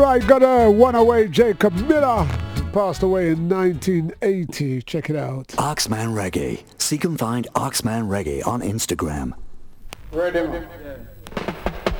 Right, got a one away Jacob Miller. Passed away in 1980. Check it out. Oxman Reggae. Seek and find Oxman Reggae on Instagram. Ready, man. Yeah.